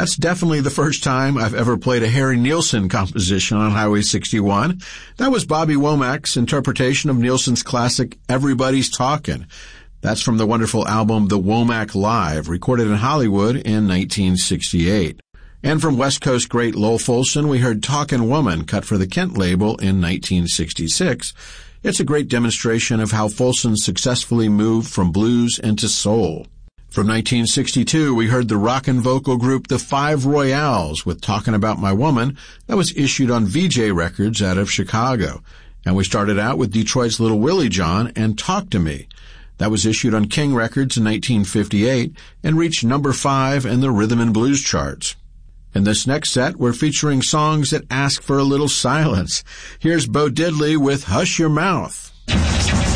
That's definitely the first time I've ever played a Harry Nilsson composition on Highway 61. That was Bobby Womack's interpretation of Nilsson's classic Everybody's Talkin'. That's from the wonderful album The Womack Live, recorded in Hollywood in 1968. And from West Coast great Lowell Fulson, we heard Talkin' Woman, cut for the Kent label in 1966. It's a great demonstration of how Fulson successfully moved from blues into soul. From 1962, we heard the rockin' vocal group The Five Royales with Talkin' About My Woman. That was issued on VJ Records out of Chicago. And we started out with Detroit's Little Willie John and Talk to Me. That was issued on King Records in 1958 and reached number 5 in the Rhythm and Blues charts. In this next set, we're featuring songs that ask for a little silence. Here's Bo Diddley with Hush Your Mouth.